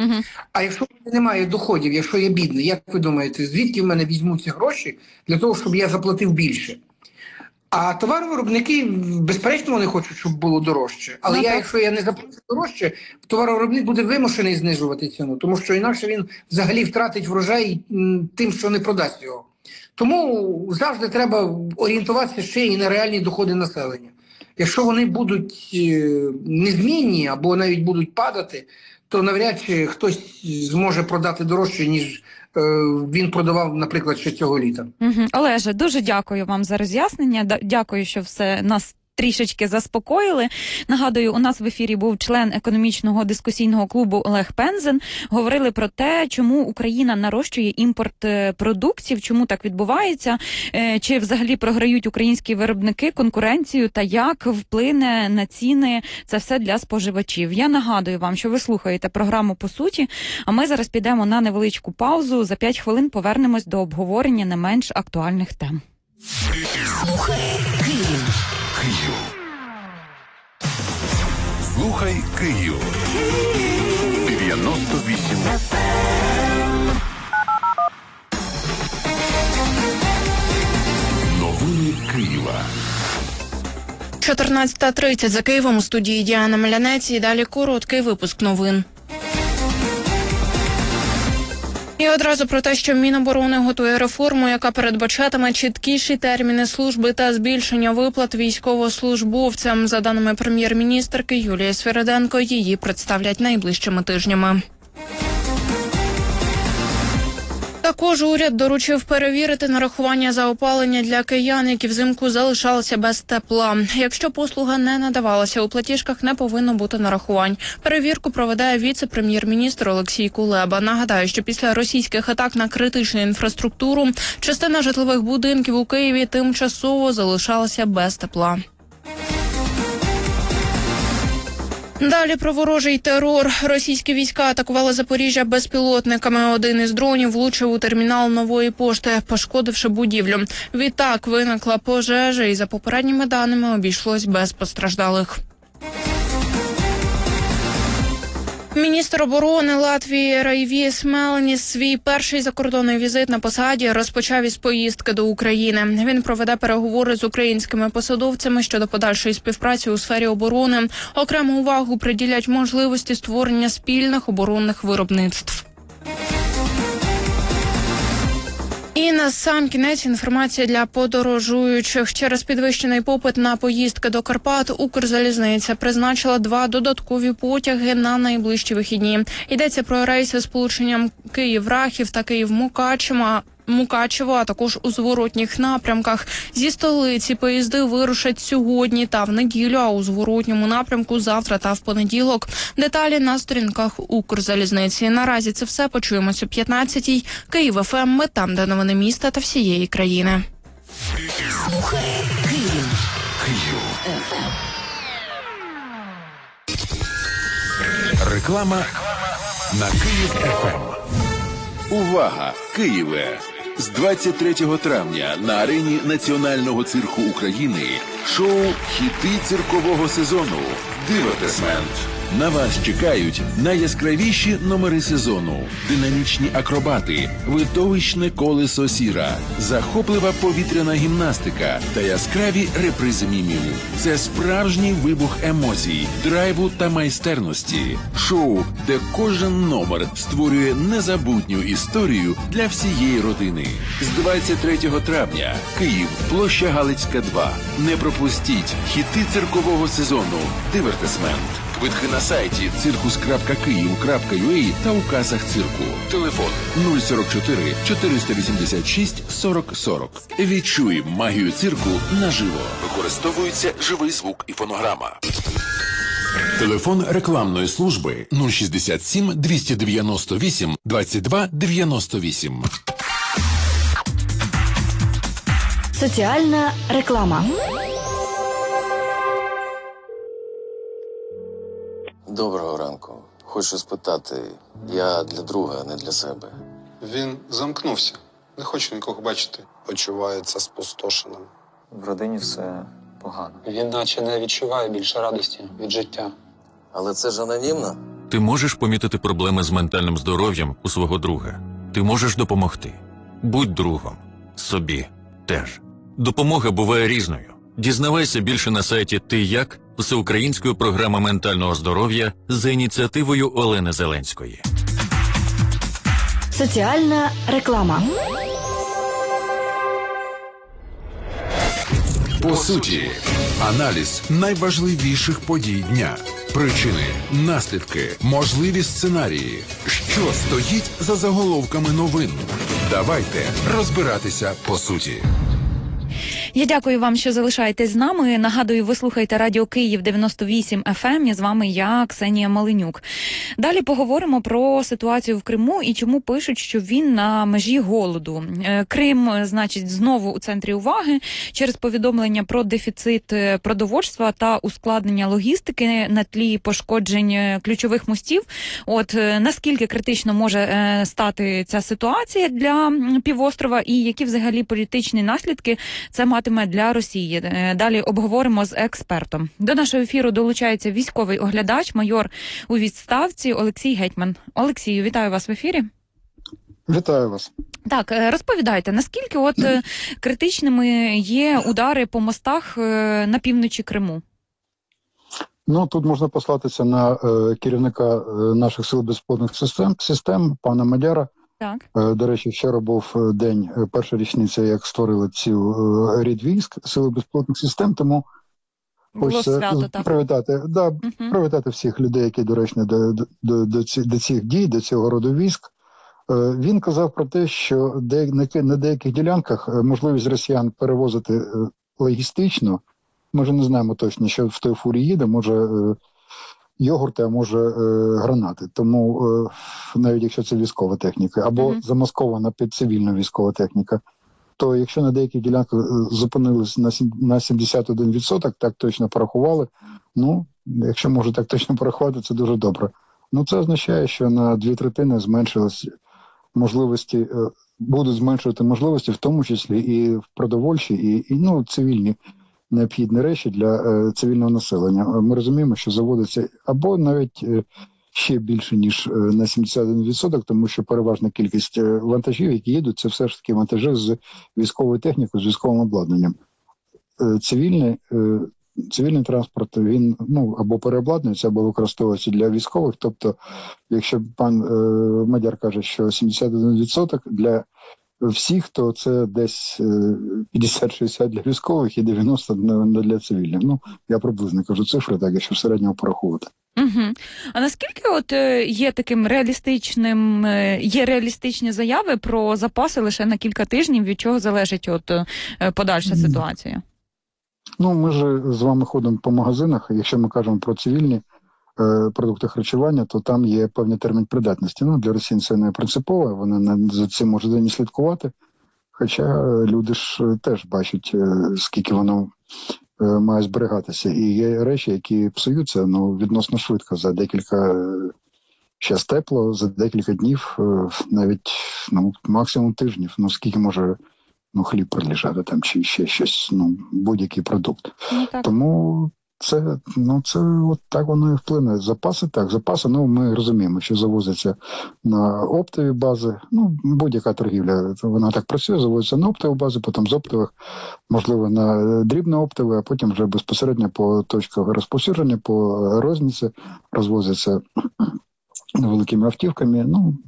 А якщо в мене немає доходів, якщо я бідний, як ви думаєте, звідки в мене візьмуться гроші для того, щоб я заплатив більше? А товаровиробники, безперечно, вони хочуть, щоб було дорожче. Але якщо я не заплачу дорожче, товаровиробник буде вимушений знижувати ціну, тому що інакше він взагалі втратить врожай тим, що не продасть його. Тому завжди треба орієнтуватися ще і на реальні доходи населення. Якщо вони будуть незмінні або навіть будуть падати, то навряд чи хтось зможе продати дорожче, ніж він продавав, наприклад, ще цього літа. Олеже, дуже дякую вам за роз'яснення. Дякую, що все нас трішечки заспокоїли. Нагадую, у нас в ефірі був член економічного дискусійного клубу Олег Пензен. Говорили про те, чому Україна нарощує імпорт продуктів, чому так відбувається, чи взагалі програють українські виробники конкуренцію та як вплине на ціни це все для споживачів. Я нагадую вам, що ви слухаєте програму «По суті», а ми зараз підемо на невеличку паузу. За 5 хвилин повернемось до обговорення не менш актуальних тем. Слухай Київ. Слухай Київ. 98 Новини Києва. 14:30 за Києвом, у студії Діана Мелянець, і далі короткий випуск новин. І одразу про те, що Міноборони готує реформу, яка передбачатиме чіткіші терміни служби та збільшення виплат військовослужбовцям. За даними прем'єр-міністерки Юлії Свириденко, її представлять найближчими тижнями. Також уряд доручив перевірити нарахування за опалення для киян, які взимку залишалися без тепла. Якщо послуга не надавалася, у платіжках не повинно бути нарахувань. Перевірку проведе віце-прем'єр-міністр Олексій Кулеба. Нагадаю, що після російських атак на критичну інфраструктуру частина житлових будинків у Києві тимчасово залишалася без тепла. Далі про ворожий терор. Російські війська атакували Запоріжжя безпілотниками. Один із дронів влучив у термінал Нової пошти, пошкодивши будівлю. Відтак виникла пожежа і, за попередніми даними, обійшлось без постраждалих. Міністр оборони Латвії Райвіс Мелніс свій перший закордонний візит на посаді розпочав із поїздки до України. Він проведе переговори з українськими посадовцями щодо подальшої співпраці у сфері оборони. Окрему увагу приділять можливості створення спільних оборонних виробництв. І на сам кінець інформація для подорожуючих. Через підвищений попит на поїздки до Карпат Укрзалізниця призначила 2 додаткові потяги на найближчі вихідні. Йдеться про рейси з сполученням Київ-Рахів та Київ-Мукачево, а також у зворотніх напрямках. Зі столиці поїзди вирушать сьогодні та в неділю, а у зворотньому напрямку завтра та в понеділок. Деталі на сторінках Укрзалізниці. Наразі це все. Почуємося о 15-й. Київ ФМ. Ми там, де новини міста та всієї країни. Слухай Київ. Реклама на Київ ФМ. Увага, Києве! З 23 травня на арені Національного цирку України шоу «Хіти циркового сезону. Дивертисмент». На вас чекають найяскравіші номери сезону, динамічні акробати, видовищне колесо сіра, захоплива повітряна гімнастика та яскраві репризи мімів. Це справжній вибух емоцій, драйву та майстерності. Шоу, де кожен номер створює незабутню історію для всієї родини. З 23 травня. Київ, площа Галицька, 2. Не пропустіть хіти циркового сезону. Дивертисмент. Квитки на сайті circus.kyiv.ua та у касах цирку. Телефон 044 486 40 40. Відчуй магію цирку наживо. Використовується живий звук і фонограма. Телефон рекламної служби 067 298 22 98. Соціальна реклама. Доброго ранку. Хочу спитати, я для друга, а не для себе. Він замкнувся. Не хоче нікого бачити. Почувається спустошеним. В родині все погано. Він наче не відчуває більше радості від життя. Але це ж анонімно. Ти можеш помітити проблеми з ментальним здоров'ям у свого друга. Ти можеш допомогти. Будь другом. Собі теж. Допомога буває різною. Дізнавайся більше на сайті «Ти як» всеукраїнської програми ментального здоров'я за ініціативою Олени Зеленської. Соціальна реклама. По суті, аналіз найважливіших подій дня. Причини, наслідки, можливі сценарії. Що стоїть за заголовками новин? Давайте розбиратися по суті. Я дякую вам, що залишаєтесь з нами. Нагадую, ви слухаєте Радіо Київ 98 FM. І з вами я, Ксенія Маленюк. Далі поговоримо про ситуацію в Криму і чому пишуть, що він на межі голоду. Крим, значить, знову у центрі уваги через повідомлення про дефіцит продовольства та ускладнення логістики на тлі пошкоджень ключових мостів. От наскільки критично може стати ця ситуація для півострова і які взагалі політичні наслідки це матиме для Росії. Далі обговоримо з експертом. До нашого ефіру долучається військовий оглядач, майор у відставці Олексій Гетьман. Олексію, вітаю вас в ефірі. Вітаю вас. Так, розповідайте, наскільки критичними є удари по мостах на півночі Криму? Ну, тут можна послатися на керівника наших сил безпілотних систем, пана Мадяра. Так. До речі, вчора був день, перша річниця, як створили цю рід військ, сили безпілотних систем, тому хочеться привітати всіх людей, які доречні до цих дій, до цього роду військ. Він казав про те, що на деяких ділянках можливість росіян перевозити логістично, ми вже не знаємо точно, що в той фурі їде, може йогурти, а може гранати. Тому навіть якщо це військова техніка, або замаскована під цивільну військова техніка, то якщо на деяких ділянках зупинились на 71%, так точно порахували, ну, якщо може так точно порахувати, це дуже добре. Ну, це означає, що на 2/3 зменшились можливості, будуть зменшувати можливості, в тому числі і в продовольчі, і цивільні необхідні речі для цивільного населення. Ми розуміємо, що заводиться або навіть ще більше, ніж на 71%, тому що переважна кількість вантажів, які їдуть, це все ж таки вантажі з військовою технікою, з військовим обладнанням. Цивільний транспорт, він або переобладнується, або використовується для військових. Тобто, якщо пан Мадяр каже, що 71% для всіх, то це десь 50-60 для військових і 90 для цивільних. Ну, я приблизно кажу цифри, так, якщо в середньому порахувати. Угу. А наскільки є таким реалістичним, є реалістичні заяви про запаси лише на кілька тижнів, від чого залежить подальша ситуація? Ну, ми ж з вами ходимо по магазинах, якщо ми кажемо про цивільні продукти харчування, то там є певний термін придатності. Ну, для росіян це не принципово, вони за цим можуть не слідкувати, хоча люди ж теж бачать, скільки воно має зберігатися. І є речі, які псуються відносно швидко, за декілька, зараз тепло, за декілька днів, навіть максимум тижнів, скільки може хліб пролежати там, чи ще щось, будь-який продукт. Тому це от так воно і вплине. Запаси, ми розуміємо, що завозяться на оптові бази, будь-яка торгівля, вона так працює, завозиться на оптові бази, потім з оптових, можливо, на дрібно-оптові, а потім вже безпосередньо по точках розповсюдження, по розниці розвозяться невеликими автівками,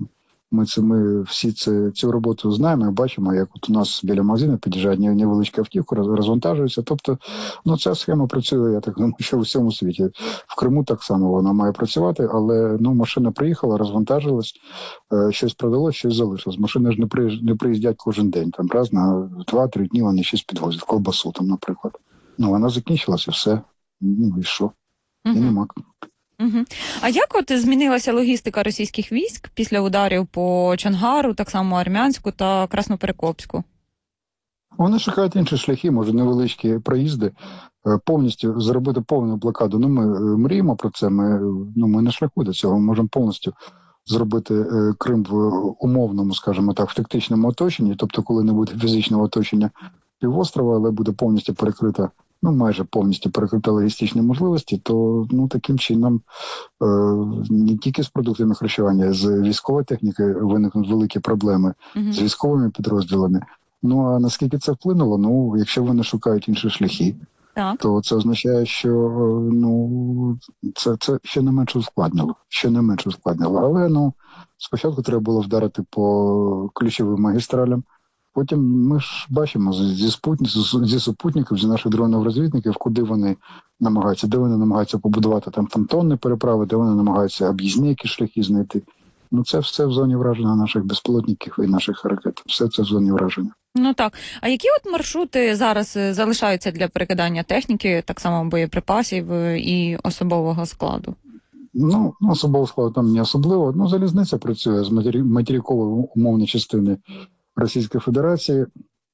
Ми всі цю роботу знаємо і бачимо, як от у нас біля магазину під'їжджає невеличка автівка, розвантажується. Тобто, ця схема працює, я так думаю, що в усьому світі. В Криму так само вона має працювати, але машина приїхала, розвантажилась, щось продалось, щось залишилось. Машини ж не приїздять кожен день. Там раз на 2-3 дні вони щось підвозять, ковбасу там, наприклад. Вона закінчилася, все. І що? І нема. Угу. А як змінилася логістика російських військ після ударів по Чонгару, так само Армянську та Красноперекопську? Вони шукають інші шляхи, може невеличкі проїзди, повністю зробити повну блокаду. Ми мріємо про це, ми на шляху до цього, ми можемо повністю зробити Крим в умовному, скажімо так, в тактичному оточенні, тобто коли не буде фізичного оточення півострова, але буде повністю перекрита майже повністю перекрити логістичні можливості, то таким чином не тільки з продуктами харчування, з військовою технікою виникнуть великі проблеми, з військовими підрозділами. А наскільки це вплинуло? Якщо вони шукають інші шляхи, то це означає, що це ще не менше ускладнило. Але спочатку треба було вдарити по ключовим магістралям. Потім ми ж бачимо зі супутників, зі наших дронів-розвідників, куди вони намагаються, де вони намагаються побудувати там фантомні переправи, де вони намагаються об'їзні якісь шляхи знайти. Це все в зоні враження наших безпілотників і наших ракет. Все це в зоні враження. Так. А які маршрути зараз залишаються для перекидання техніки, так само боєприпасів і особового складу? Особового складу там не особливо. Залізниця працює з материкової умовної частини Російської Федерації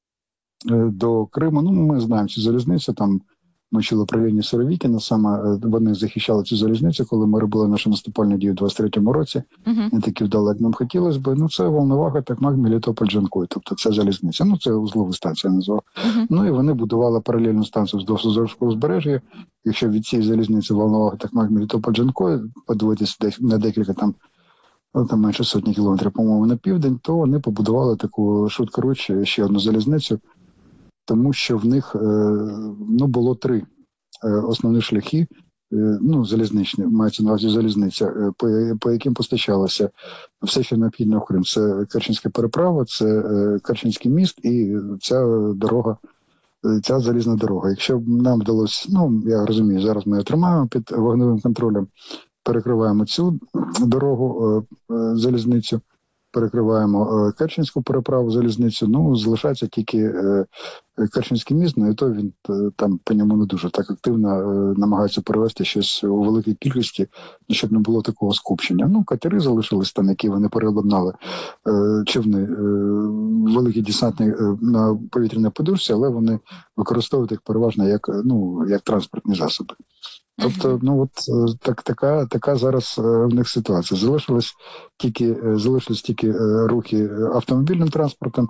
до Криму. Ми знаємо цю залізницю, там ми чули про лінію Суровікіна, саме вони захищали цю залізницю, коли ми робили нашу наступальну дію у 23-му році. Не такі вдало, як нам хотілося б. Це Волноваха, Токмак, Мелітополь, Джанкой, тобто це залізниця. Це узлова станція назвав. І вони будували паралельну станцію вздовж Азовського узбережжя. Якщо від цієї залізниці Волноваха, Токмак, Мелітополь, Джанкой подивитися на декілька там менше сотні кілометрів, по-моєму, на південь, то вони побудували таку швидкоруч ще одну залізницю, тому що в них було 3 основні шляхи, залізничні, мається на увазі залізниця, по яким постачалося все, що необхідно в Крим. Це Керченська переправа, це Керченський міст і ця дорога, ця залізна дорога. Якщо б нам вдалося, я розумію, зараз ми її тримаємо під вогневим контролем, перекриваємо цю дорогу, залізницю, перекриваємо Керченську переправу, залізницю, залишається тільки Керченський міст, і то він там по ньому не дуже так активно намагається перевести щось у великій кількості, щоб не було такого скупчення. Катери залишились там, які вони переобладнали, човни, великі десантні на повітряній подушці, але вони використовують їх переважно як транспортні засоби. Тобто, така зараз в них ситуація. Залишились тільки рухи автомобільним транспортом.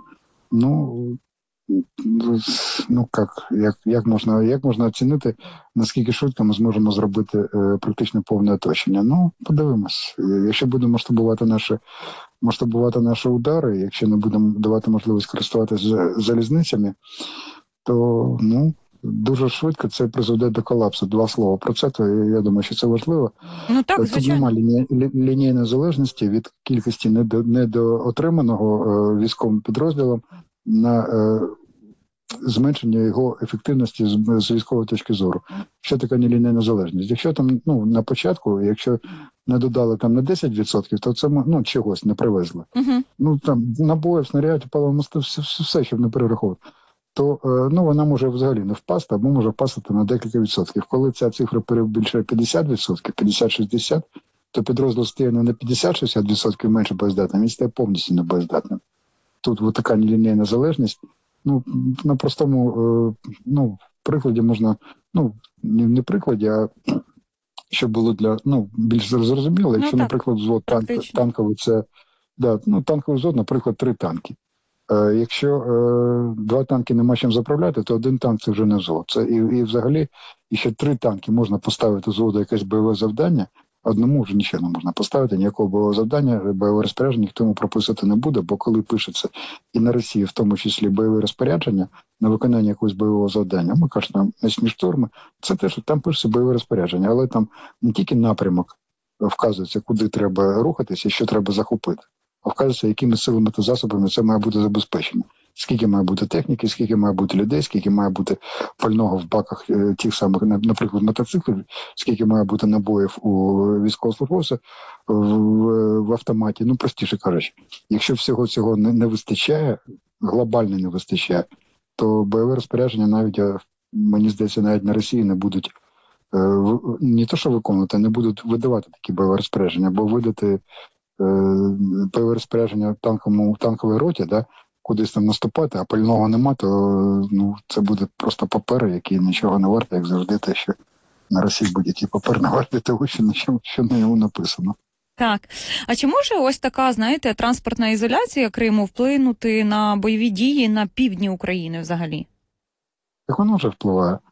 Як можна оцінити, наскільки швидко ми зможемо зробити практично повне оточення? Подивимось. Якщо будемо масштабувати наші удари, якщо не будемо давати можливість користуватися залізницями, то, дуже швидко це призведе до колапсу. 2 слова про це, то я думаю, що це важливо. Тут немає лінійної залежності від кількості недоотриманого військовим підрозділом на зменшення його ефективності з військової точки зору. Що таке нелінійна залежність? Якщо там, на початку, якщо не додали там на 10%, то це, чогось не привезли. Там набоїв, снарядів, паливо, все, щоб не перераховувати. То вона може взагалі не впасти, або може впасти на декілька відсотків. Коли ця цифра перебільшує 50%, 50-60%, то підрозділ стає не на 50-60% менше боєздатним, він стає повністю небоєздатним. Тут така нелінійна залежність. На простому прикладі можна, не прикладі, а щоб було для більш зрозуміло, якщо, наприклад, взвод танковий це танковий взвод, наприклад, 3 танки. Якщо 2 танки нема чим заправляти, то 1 танк це вже не взвод. Це і взагалі, ще 3 танки можна поставити взводу якесь бойове завдання, одному вже нічого не можна поставити, ніякого бойового завдання, бойове розпорядження ніхто йому прописати не буде, бо коли пишеться і на Росії, в тому числі бойове розпорядження на виконання якогось бойового завдання, ми кажемо, там нічні штурми, це теж там пишеться бойове розпорядження, але там не тільки напрямок вказується, куди треба рухатися і що треба захопити, а вказується, якими силами та засобами це має бути забезпечено. Скільки має бути техніки, скільки має бути людей, скільки має бути пального в баках тих самих, наприклад, мотоциклів, скільки має бути набоїв у військовослужбовця в автоматі. Простіше кажучи, якщо всього цього не вистачає, глобально не вистачає, то бойове розпорядження навіть, мені здається, навіть на Росії не будуть не то, що виконувати, не будуть видавати такі бойове розпорядження, бо видати бойове розпорядження танковій роті, кудись там наступати, а пального нема, то це буде просто папер, який нічого не вартий, як завжди, те, що на Росії будь-який папер не вартий того, що на ньому написано. Так. А чи може ось така, транспортна ізоляція Криму вплинути на бойові дії на півдні України взагалі? Так воно вже впливає.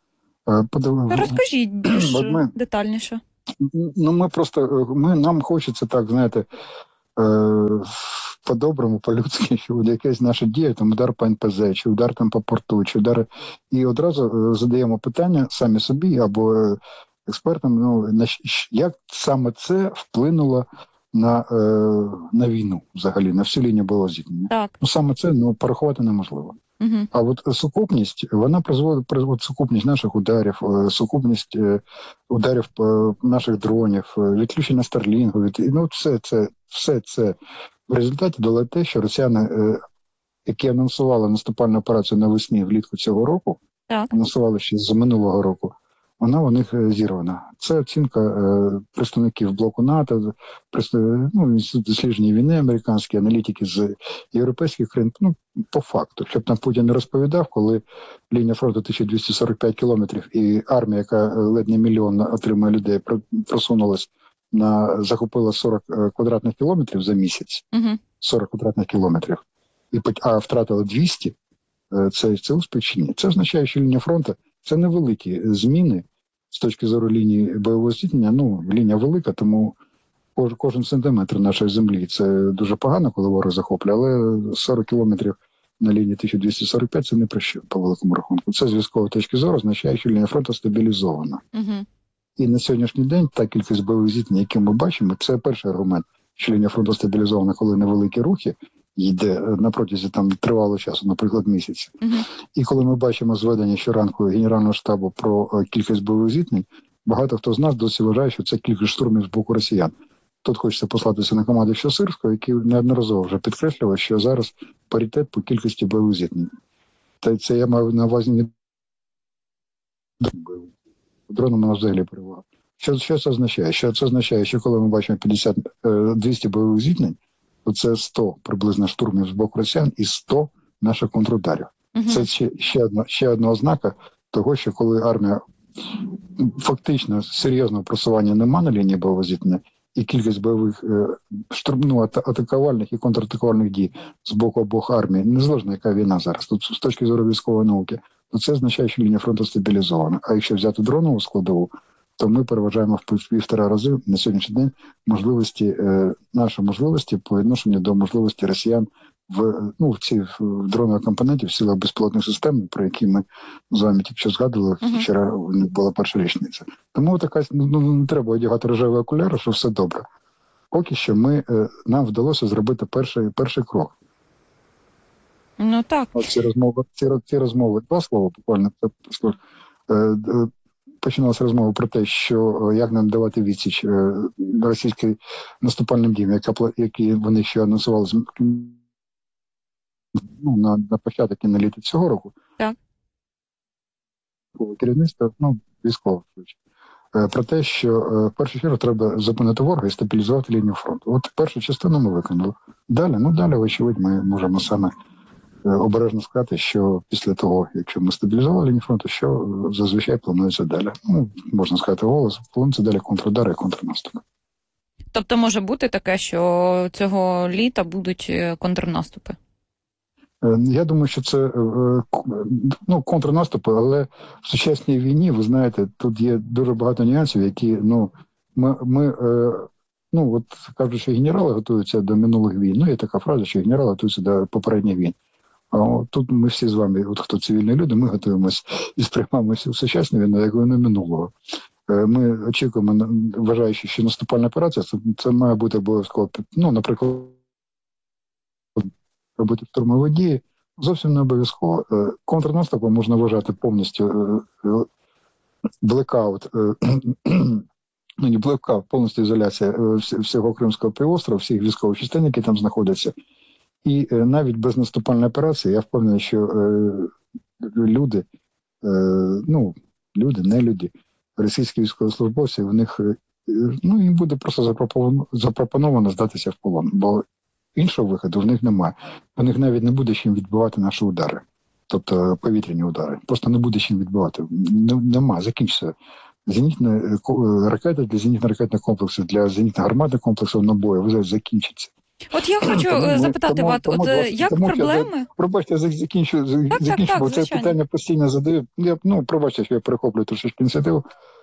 Розкажіть більш Ми- детальніше. Ну, нам хочеться так, знаєте, по-доброму, по-людськи, що якась наша дія, там удар по НПЗ, чи удар там по порту, чи удар. І одразу задаємо питання самі собі або експертам, як саме це вплинуло на війну взагалі, на всю лінію бойового зіткнення. Так. Саме це порахувати неможливо. Угу. А от сукупність, вона призводить сукупність наших ударів, сукупність ударів наших дронів, відключення Старлінгу, все це в результаті дало те, що росіяни, які анонсували наступальну операцію навесні влітку цього року, анонсували ще з минулого року, вона у них зірвана. Це оцінка представників блоку НАТО, Інститут дослідження війни американські, аналітики з європейських країн. По факту, щоб нам Путін не розповідав, коли лінія фронту 1245 кілометрів і армія, яка ледь не мільйон отримує людей, просунулась захопила 40 квадратних кілометрів за місяць, 40 квадратних кілометрів, а втратила 200, це успіх чи ні? Це означає, що лінія фронту – це невеликі зміни з точки зору лінії бойового зіткнення. Лінія велика, тому кожен сантиметр нашої землі – це дуже погано, коли ворог захоплює, але 40 кілометрів на лінії 1245 – це не про що, по великому рахунку. Це з військової точки зору означає, що лінія фронту стабілізована. І на сьогоднішній день та кількість бойових зіткнень, які ми бачимо, це перший аргумент, що лінія фронту стабілізована, коли невеликі рухи йде на протязі тривалого часу, наприклад, місяця. І коли ми бачимо зведення щоранку Генерального штабу про кількість бойових зіткнень, багато хто з нас досі вважає, що це кількість штурмів з боку росіян. Тут хочеться послатися на командувача Сирського, який неодноразово вже підкреслював, що зараз паритет по кількості бойових зіткнень. Та це я маю на увазі не дроном у нас взагалі перевага. Що це означає? Що це означає, що коли ми бачимо 200 бойових зіткнень, то це 100 приблизно штурмів з боку росіян і 100 наших контрударів. Це ще одна ознака того, що коли армія фактично серйозного просування нема на лінії бойового зіткнення, і кількість бойових атакувальних і контратакувальних дій з боку обох армій, незалежно яка війна зараз, тут з точки зору військової науки, то це означає, що лінія фронту стабілізована. А якщо взяти дронову складову, то ми переважаємо в 1,5 рази на сьогоднішній день наші можливості по відношенню до можливості росіян в дронових компонентів, в силах безпілотних систем, про які ми з вами тільки що згадували, вчора була перша річниця. Тому не треба одягати рожеві окуляри, що все добре. Поки що нам вдалося зробити перший крок. Так. Ці розмови, два слова буквально, починалася розмова про те, що як нам давати відсіч російським наступальним діям, які вони ще анонсували на початок і на літо цього року. Так. Керівництво, військове, про те, що в першу чергу треба зупинити ворога і стабілізувати лінію фронту. От першу частину ми виконали. Далі, вочевидь, ми можемо саме обережно сказати, що після того, якщо ми стабілізували лінію фронту, що зазвичай планується далі. Можна сказати голос, планується далі контрудари і контрнаступ. Тобто може бути таке, що цього літа будуть контрнаступи? Я думаю, що це контрнаступи, але в сучасній війні, ви знаєте, тут є дуже багато нюансів, які, от кажуть, що генерали готуються до минулих війн. Є така фраза, що генерали готуються до попередніх війн. А тут ми всі з вами, хто цивільні люди, ми готуємося і сприймаємо всю сучасну війну, як війну минулого. Ми очікуємо, вважаючи, що наступальна операція, це має бути обов'язково, наприклад, робити штурмові дії, зовсім не обов'язково. Контрнаступом можна вважати повністю блекаут, не блекаут, повністю ізоляція всього Кримського півострова, всіх військових частин, які там знаходяться. І навіть без наступальної операції, я впевнений, що люди, російські військовослужбовці, в них, їм буде просто запропоновано здатися в полон, бо іншого виходу в них немає. У них навіть не буде чим відбивати наші удари, тобто повітряні удари. Просто не буде чим відбивати. Нема, закінчиться. Зенітні ракети для зенітно-ракетних комплексів, для зенітно-гарматних комплексів набою закінчиться. От я хочу запитати вас, як проблеми? Пробачте, я закінчу, бо це звичайно. питання постійно задаю. Пробачте, що я перехоплюю трошечки ініціативу.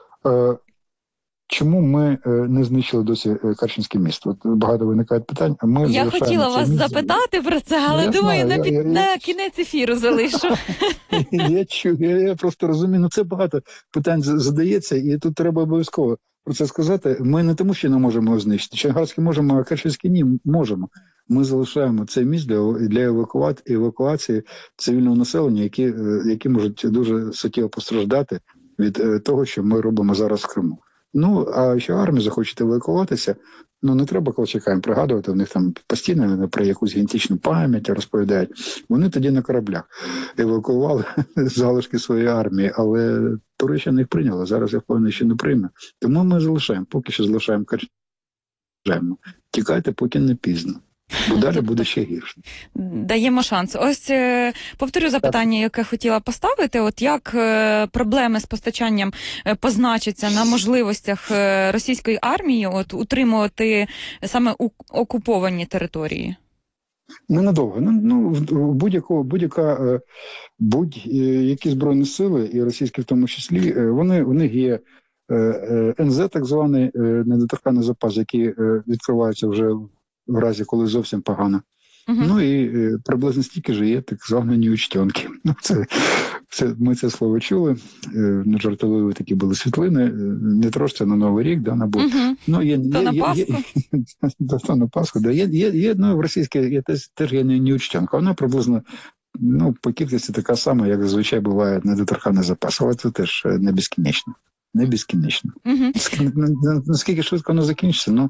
Чому ми не знищили досі Керченське місто? От багато виникає питань. Я хотіла вас запитати про це, але думаю, на кінець ефіру залишу. Я просто розумію, це багато питань задається, і тут треба обов'язково про це сказати. Ми не тому, що не можемо його знищити. Чонгарське можемо, а Керченське ні, можемо. Ми залишаємо цей міст для евакуації цивільного населення, які можуть дуже суттєво постраждати від того, що ми робимо зараз в Криму. А якщо армія захоче евакуватися, не треба Колчака пригадувати, у них там постійно про якусь генетичну пам'ять розповідають. Вони тоді на кораблях евакуювали залишки своєї армії, але Туреччина їх прийняла, зараз я впевнений, що не прийме. Тому ми залишаємо, поки що залишаємо Керченське. Тікайте, поки не пізно. Бо далі буде ще гірше. Даємо шанс. Ось повторю запитання, яке хотіла поставити. От як проблеми з постачанням позначаться на можливостях російської армії утримувати саме окуповані території? Ненадовго. Будь-які збройні сили, і російські в тому числі, у них є НЗ, так званий недоторканний запас, який відкривається вже в разі, коли зовсім погано. І приблизно стільки ж є так звані неучтенки. Ми це слово чули, жартовливі такі були світлини, не трошки на Новий рік, на Бог. То на Пасху? То на Пасху, є в російській теж є неучтенка. Вона приблизно по кількості така сама, як зазвичай буває недоторканний запас, але це теж не безкінечно. Не безкінечно. Наскільки швидко воно закінчиться,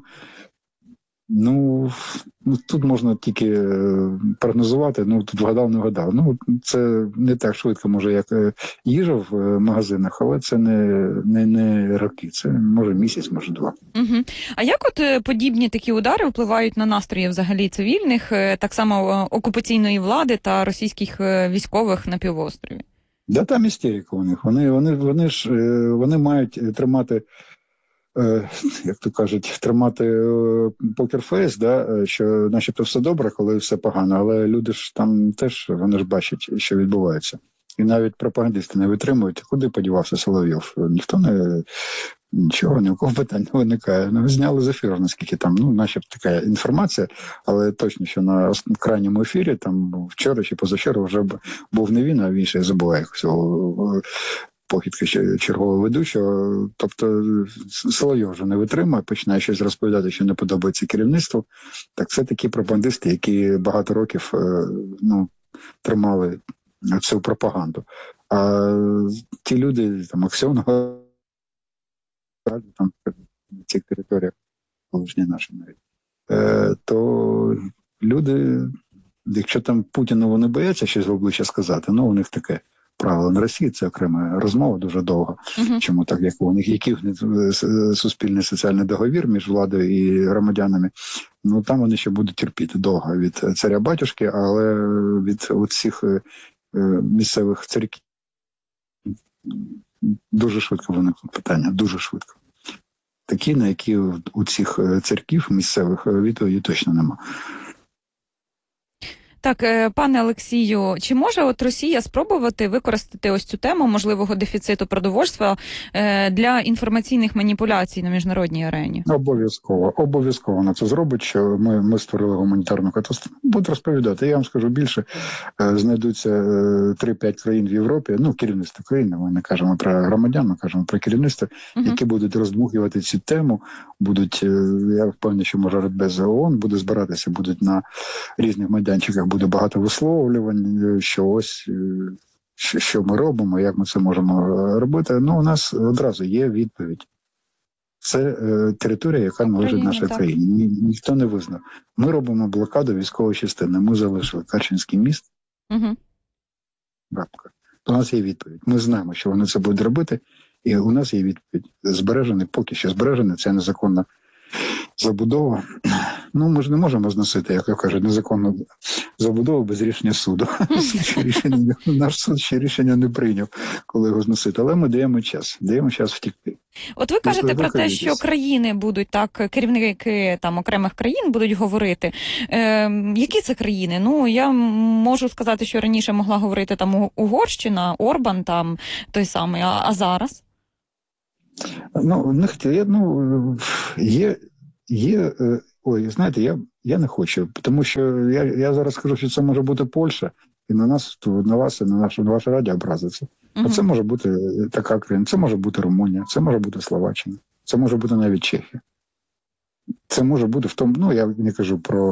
тут можна тільки прогнозувати, тут вгадав, не вгадав. Це не так швидко, може, як їжа в магазинах, але це не роки, це може місяць, може два. А як подібні такі удари впливають на настрої взагалі цивільних, так само окупаційної влади та російських військових на півострові? Там істерика у них. Вони мають тримати, як то кажуть, тримати покерфейс, що начебто все добре, коли все погано, але люди ж там теж, вони ж бачать, що відбувається. І навіть пропагандисти не витримують, куди подівався Соловйов. Ніхто нічого, ні у кого питань не виникає. Зняли з ефіру, наскільки там, начебто така інформація, але точно, що на крайньому ефірі, там вчора чи позавчора вже був не він, а він ще забуває всього похідки чергового ведучого. Тобто Соловйов вже не витримує, починає щось розповідати, що не подобається керівництву. Так це такі пропагандисти, які багато років тримали цю пропаганду. А ті люди, Аксьонова, там на цих територіях, колишні наші навіть, то люди, якщо там Путіна вони бояться щось в обличчя сказати, у них таке правило. На Росії це окрема розмова дуже довго. Чому так, як у них, який суспільний соціальний договір між владою і громадянами, там вони ще будуть терпіти довго від царя-батюшки, але від всіх місцевих церків дуже швидко виникли питання, дуже швидко. Такі, на які у цих церків місцевих відповіді точно нема. Так, пане Олексію, чи може Росія спробувати використати ось цю тему можливого дефіциту продовольства для інформаційних маніпуляцій на міжнародній арені? Обов'язково вона це зробить, що ми створили гуманітарну катастрофу. Буду розповідати. Я вам скажу більше. Знайдуться 3-5 країн в Європі, керівництво країни, ми не кажемо про громадян, ми кажемо про керівництво, які будуть роздмухувати цю тему, я впевнений, що може Радбез ООН буде збиратися, будуть на різних майданчиках, буде багато висловлювань, що ось, що ми робимо, як ми це можемо робити. У нас одразу є відповідь. Це територія, яка належить нашій країні. Ніхто не визнав. Ми робимо блокаду військової частини. Ми залишили Керченський міст. У нас є відповідь. Ми знаємо, що вони це будуть робити, і у нас є відповідь. Поки що збережений, це незаконно забудова. Ну, ми ж не можемо зносити, як кажуть, незаконну забудову без рішення суду. Наш суд ще рішення не прийняв, коли його зносити. Але ми даємо час втікти. От ви кажете про те, що країни будуть, так, керівники там окремих країн будуть говорити. Які це країни? Ну, я можу сказати, що раніше могла говорити там Угорщина, Орбан там той самий, а зараз? Ну, не хотів. Ой, знаєте, я не хочу, тому що я зараз скажу, що це може бути Польща, і на нас, на вас, і на ваше радіо образиться. А це може бути така країна, це може бути Румунія, це може бути Словаччина, це може бути навіть Чехія. Це може бути в тому, ну, я не кажу про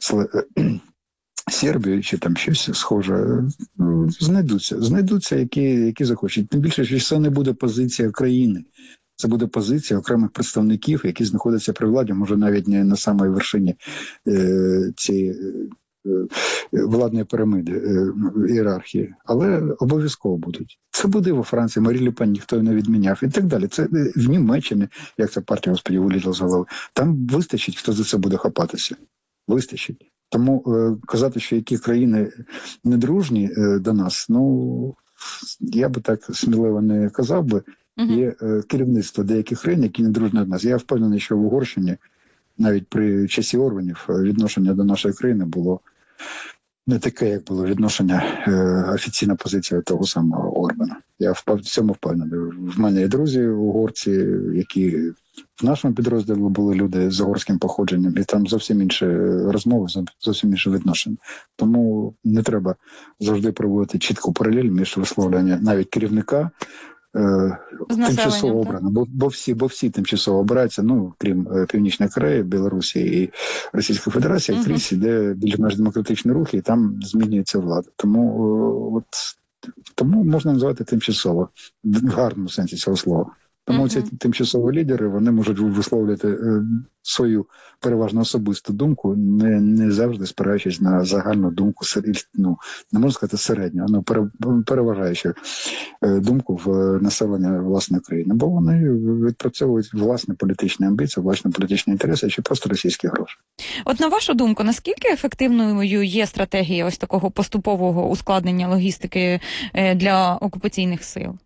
Сербію чи там щось схоже. Знайдуться, які захочуть. Тим більше, що це не буде позиція країни. Це буде позиція окремих представників, які знаходяться при владі, може навіть не на самій вершині цієї владної піраміди, ієрархії, але обов'язково будуть. Це буде во Франції, Марі Ле Пен ніхто не відміняв і так далі. Це в Німеччині, як ця партія, господи, вилізла з голови. Там вистачить, хто за це буде хапатися. Вистачить. Тому казати, що які країни недружні до нас, ну, я би так сміливо не казав би. Є керівництво деяких країн, які недружні до нас. Я впевнений, що в Угорщині, навіть при часі Орбанів, відношення до нашої країни було не таке, як було відношення, офіційна позиція того самого Орбана. Я в цьому впевнений. В мене є друзі угорці, які в нашому підрозділі були люди з угорським походженням, і там зовсім інші розмови, зовсім інше відношення. Тому не треба завжди проводити чітку паралель між висловлюванням навіть керівника, тимчасово обрано, бо всі тимчасово обираються, ну, крім Північної Кореї, Білорусі і Російської Федерації, крізь іде більш-менш демократичні рухи, і там змінюється влада. Тому можна називати тимчасово, в гарному сенсі цього слова. Тому ці тимчасові лідери, вони можуть висловлювати свою переважно особисту думку, не завжди спираючись на загальну думку, ну, не можна сказати середню, але переважаючи думку в населення власної країни. Бо вони відпрацьовують власні політичні амбіції, власні політичні інтереси чи просто російські гроші. От на вашу думку, наскільки ефективною є стратегія ось такого поступового ускладнення логістики для окупаційних сил?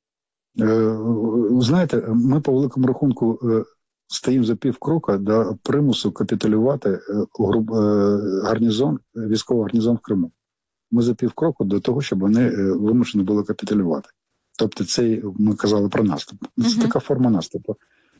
Знаєте, ми по великому рахунку стоїмо за півкрока до примусу капітулювати військовий гарнізон в Криму. Ми за півкроку до того, щоб вони вимушені були капітулювати. Тобто це, ми казали про наступ. Це така форма наступу.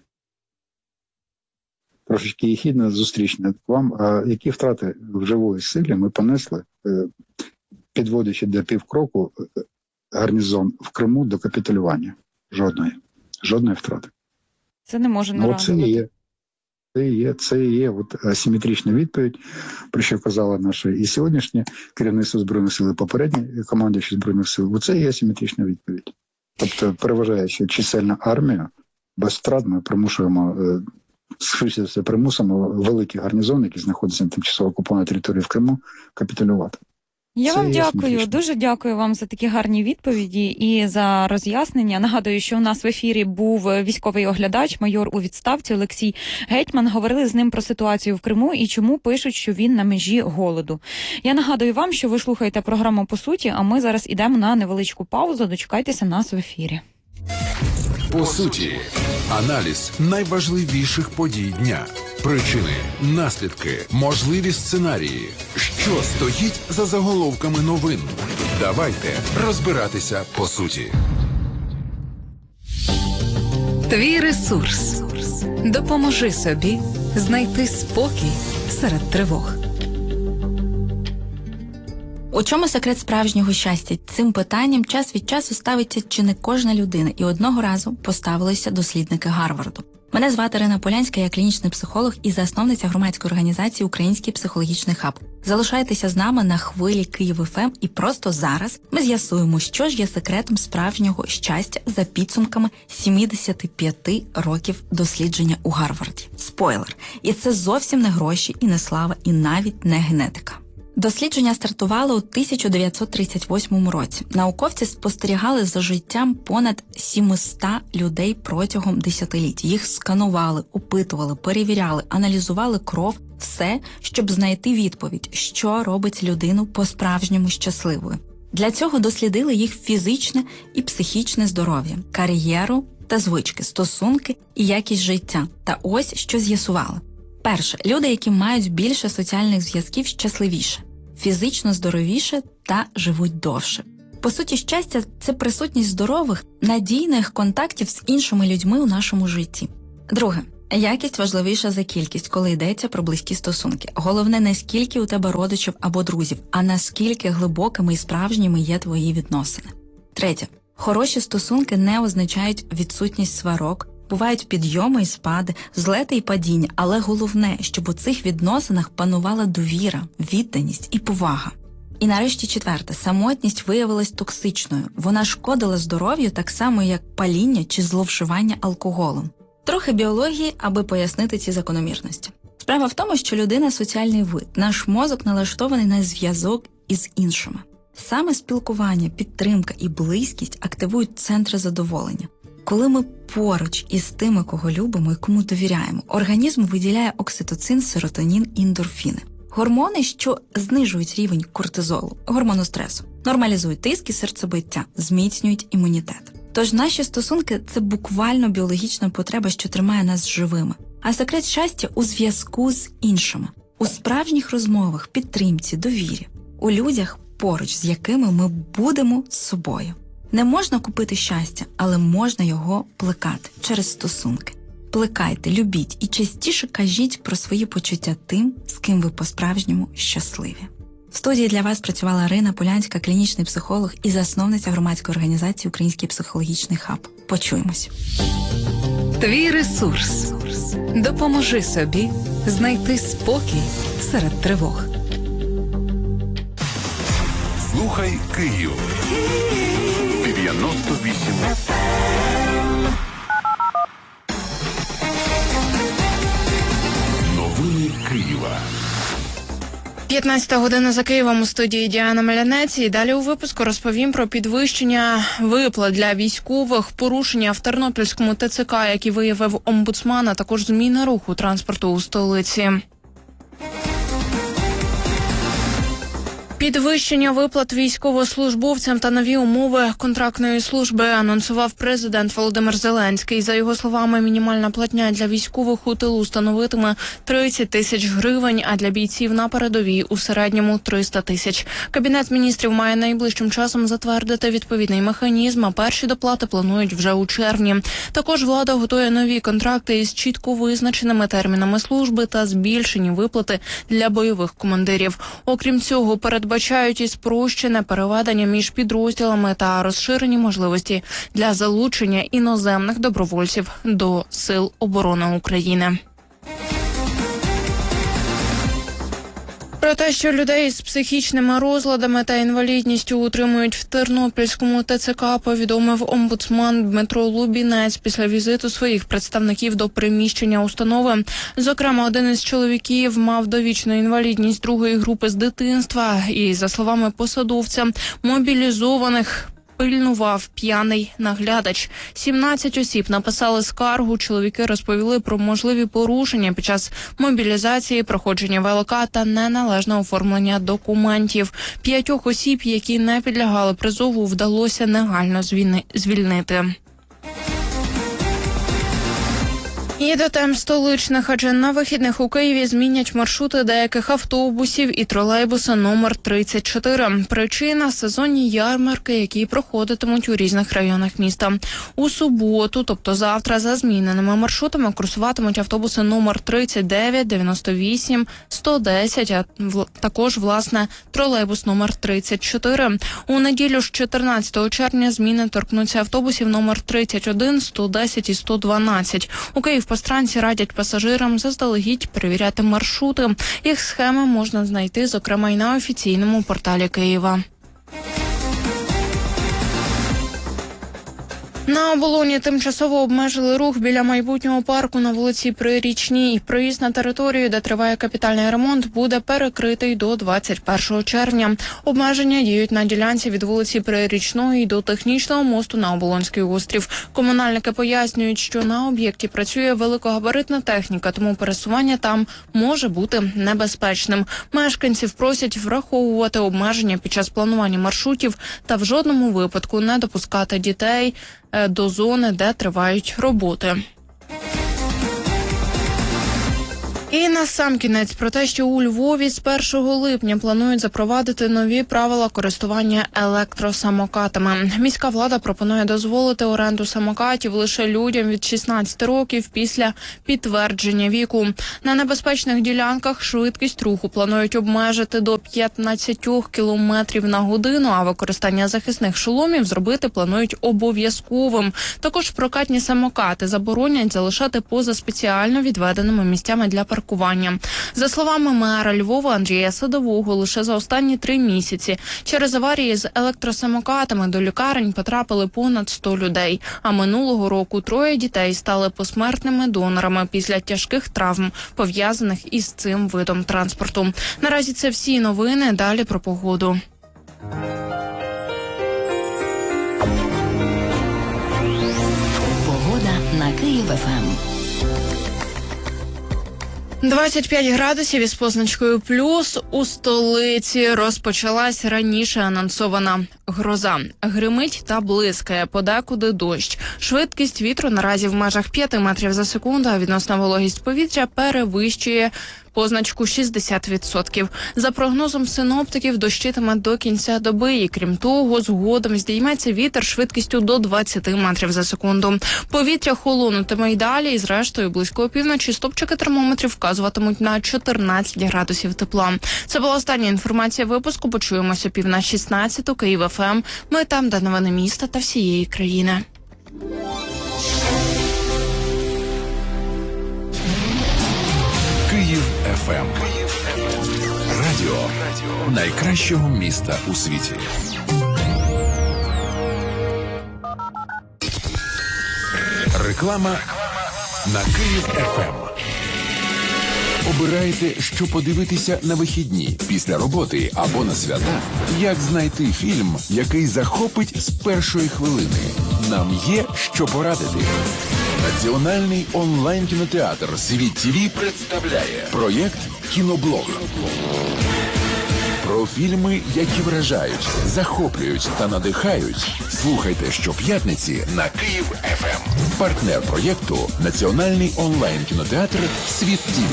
Трошечки єхідно зустрічне вам. А які втрати в живої силі ми понесли, підводячи до півкроку гарнізон в Криму до капітулювання? Жодної втрати. Це не може не радувати. Це і є от асиметрична відповідь, про що казала наше і сьогоднішнє керівництво Збройних сил, і попереднє командуючі Збройних сил. Оце і є асиметрична відповідь. Тобто, переважаючи чисельна армія, без втрат ми примусимо великі гарнізони, які знаходяться на тимчасово окупованій території в Криму, капітулювати. Я вам дякую, дуже дякую вам за такі гарні відповіді і за роз'яснення. Нагадую, що у нас в ефірі був військовий оглядач, майор у відставці Олексій Гетьман. Говорили з ним про ситуацію в Криму і чому пишуть, що він на межі голоду. Я нагадую вам, що ви слухаєте програму «По суті», а ми зараз ідемо на невеличку паузу. Дочекайтеся нас в ефірі. По суті, аналіз найважливіших подій дня. Причини, наслідки, можливі сценарії. Що стоїть за заголовками новин? Давайте розбиратися по суті. Твій ресурс. Допоможи собі знайти спокій серед тривог. У чому секрет справжнього щастя? Цим питанням час від часу ставиться чи не кожна людина, і одного разу поставилися дослідники Гарварду. Мене звати Ірина Полянська, я клінічний психолог і засновниця громадської організації «Український психологічний хаб». Залишайтеся з нами на хвилі Київ-ФМ, і просто зараз ми з'ясуємо, що ж є секретом справжнього щастя за підсумками 75 років дослідження у Гарварді. Спойлер! І це зовсім не гроші, і не слава, і навіть не генетика. Дослідження стартувало у 1938 році. Науковці спостерігали за життям понад 700 людей протягом десятиліть. Їх сканували, опитували, перевіряли, аналізували кров, все, щоб знайти відповідь, що робить людину по-справжньому щасливою. Для цього дослідили їх фізичне і психічне здоров'я, кар'єру та звички, стосунки і якість життя. Та ось що з'ясували. Перше, люди, які мають більше соціальних зв'язків, щасливіше, фізично здоровіше та живуть довше. По суті, щастя – це присутність здорових, надійних контактів з іншими людьми у нашому житті. Друге, якість важливіша за кількість, коли йдеться про близькі стосунки. Головне не скільки у тебе родичів або друзів, а наскільки глибокими і справжніми є твої відносини. Третє, хороші стосунки не означають відсутність сварок. Бувають підйоми і спади, злети і падіння, але головне, щоб у цих відносинах панувала довіра, відданість і повага. І нарешті четверте, самотність виявилась токсичною. Вона шкодила здоров'ю так само, як паління чи зловживання алкоголем. Трохи біології, аби пояснити ці закономірності. Справа в тому, що людина – соціальний вид. Наш мозок налаштований на зв'язок із іншими. Саме спілкування, підтримка і близькість активують центри задоволення. Коли ми поруч із тими, кого любимо і кому довіряємо, організм виділяє окситоцин, серотонін і ендорфіни. Гормони, що знижують рівень кортизолу, гормону стресу, нормалізують тиск і серцебиття, зміцнюють імунітет. Тож наші стосунки – це буквально біологічна потреба, що тримає нас живими. А секрет щастя у зв'язку з іншими, у справжніх розмовах, підтримці, довірі, у людях, поруч з якими ми будемо з собою. Не можна купити щастя, але можна його плекати через стосунки. Плекайте, любіть і частіше кажіть про свої почуття тим, з ким ви по-справжньому щасливі. В студії для вас працювала Ірина Полянська, клінічний психолог і засновниця громадської організації «Український психологічний хаб». Почуємось. Твій ресурс. Допоможи собі знайти спокій серед тривог. Слухай Київ. 98 Новини Києва. 15 година за Києвом, у студії Діана Мелянець. І далі у випуску розповім про підвищення виплат для військових, порушення в Тернопільському ТЦК, які виявив омбудсман, а також зміни руху транспорту у столиці. Підвищення виплат військовослужбовцям та нові умови контрактної служби анонсував президент Володимир Зеленський. За його словами, мінімальна платня для військових у тилу становитиме 30 тисяч гривень, а для бійців на передовій у середньому 300 тисяч. Кабінет міністрів має найближчим часом затвердити відповідний механізм, а перші доплати планують вже у червні. Також влада готує нові контракти із чітко визначеними термінами служби та збільшені виплати для бойових командирів. Окрім цього, передбачають і спрощене переведення між підрозділами та розширені можливості для залучення іноземних добровольців до Сил оборони України. Про те, що людей з психічними розладами та інвалідністю утримують в Тернопільському ТЦК, повідомив омбудсман Дмитро Лубінець після візиту своїх представників до приміщення установи. Зокрема, один із чоловіків мав довічну інвалідність другої групи з дитинства і, за словами посадовця, мобілізованих пильнував п'яний наглядач. 17 осіб написали скаргу. Чоловіки розповіли про можливі порушення під час мобілізації, проходження ВЛК та неналежне оформлення документів. 5 осіб, які не підлягали призову, вдалося негайно звільнити. І до тем столичних, адже на вихідних у Києві змінять маршрути деяких автобусів і тролейбуси номер 34. Причина – сезонні ярмарки, які проходитимуть у різних районах міста. У суботу, тобто завтра, за зміненими маршрутами курсуватимуть автобуси номер 39, 98, 110, а також, власне, тролейбус номер 34. У неділю ж 14 червня зміни торкнуться автобусів номер 31, 110 і 112. У Київпостранці радять пасажирам заздалегідь перевіряти маршрути. Їх схеми можна знайти, зокрема, й на офіційному порталі Києва. На Оболоні тимчасово обмежили рух біля майбутнього парку на вулиці Прирічній. І проїзд на територію, де триває капітальний ремонт, буде перекритий до 21 червня. Обмеження діють на ділянці від вулиці Прирічної до технічного мосту на Оболонський острів. Комунальники пояснюють, що на об'єкті працює великогабаритна техніка, тому пересування там може бути небезпечним. Мешканців просять враховувати обмеження під час планування маршрутів та в жодному випадку не допускати дітей до зони, де тривають роботи. І насамкінець про те, що у Львові з 1 липня планують запровадити нові правила користування електросамокатами. Міська влада пропонує дозволити оренду самокатів лише людям від 16 років після підтвердження віку. На небезпечних ділянках швидкість руху планують обмежити до 15 км на годину, а використання захисних шоломів зробити планують обов'язковим. Також прокатні самокати заборонять залишати поза спеціально відведеними місцями для паркування. За словами мера Львова Андрія Садового, лише за останні 3 місяці через аварії з електросамокатами до лікарень потрапили понад 100 людей. А минулого року 3 дітей стали посмертними донорами після тяжких травм, пов'язаних із цим видом транспорту. Наразі це всі новини. Далі про погоду. Погода на Київ-ФМ. 25 градусів із позначкою плюс. У столиці розпочалась раніше анонсована гроза. Гримить та блискає, подекуди дощ. Швидкість вітру наразі в межах 5 метрів за секунду, а відносна вологість повітря перевищує позначку 60%. За прогнозом синоптиків, дощитиме до кінця доби. І крім того, згодом здійметься вітер швидкістю до 20 метрів за секунду. Повітря холонутиме й далі, і зрештою близько опівночі стопчики термометрів вказуватимуть на 14 градусів тепла. Це була остання інформація випуску. Почуємося 15:16 Київ-ФМ. Ми там, де новини міста та всієї країни. Київ ФМ. Радіо найкращого міста у світі. Реклама на Київ ФМ. Обираєте, що подивитися на вихідні, після роботи або на свята? Як знайти фільм, який захопить з першої хвилини? Нам є що порадити. Національний онлайн-кінотеатр «Світ ТВ» представляє проєкт «Кіноблог». Про фільми, які вражають, захоплюють та надихають. Слухайте щоп'ятниці на Київ ФМ. Партнер проєкту – Національний онлайн-кінотеатр «Світ ТВ».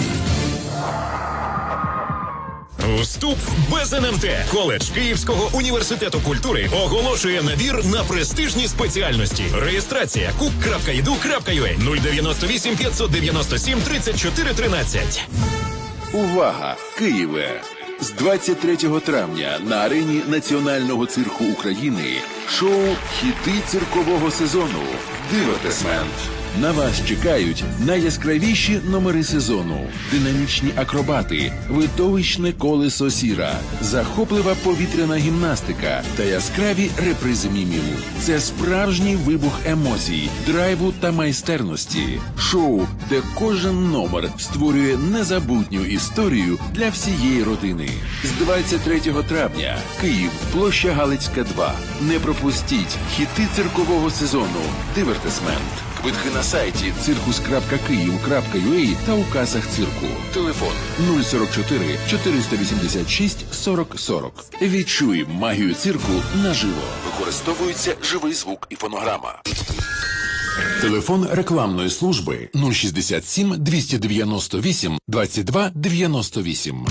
Вступ без НМТ. Коледж Київського університету культури оголошує набір на престижні спеціальності. Реєстрація kuk.edu.ua 098 597 34 13. Увага! Києве! З 23 травня на арені Національного цирку України шоу «Хіти циркового сезону» «Дивертисмент». На вас чекають найяскравіші номери сезону, динамічні акробати, видовищне колесо сіра, захоплива повітряна гімнастика та яскраві репризи мімів. Це справжній вибух емоцій, драйву та майстерності. Шоу, де кожен номер створює незабутню історію для всієї родини. З 23 травня Київ, площа Галицька, 2. Не пропустіть хіти циркового сезону «Дивертисмент». Квитки на сайті circus.kyiv.ua та у касах цирку. Телефон 044 486 40 40. Відчуй магію цирку наживо. Використовується живий звук і фонограма. Телефон рекламної служби 067 298 22 98.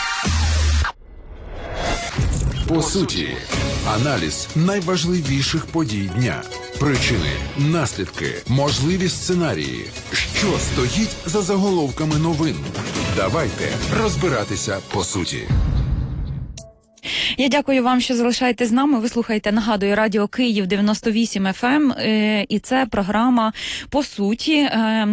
По суті, аналіз найважливіших подій дня. Причини, наслідки, можливі сценарії. Що стоїть за заголовками новин? Давайте розбиратися по суті. Я дякую вам, що залишаєтесь з нами. Ви слухаєте, нагадую, Радіо Київ 98 FM, і це програма «По суті».